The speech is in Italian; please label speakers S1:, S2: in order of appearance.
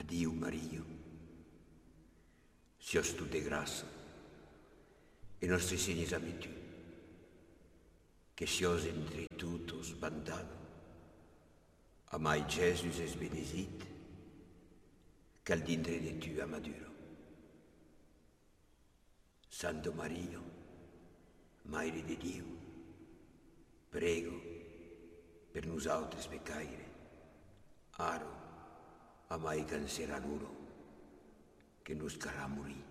S1: Dio Mario, sios tu de graça, e nostri segnes ami tu, que sios entre tutos bandado, amai Jesus es benedit, qu'al dintre de tu amaduro. Santo Mario, Maire de Dio, prego per nosaltres pecaire, aro, amai cancerà l'uro, che nos carà morir.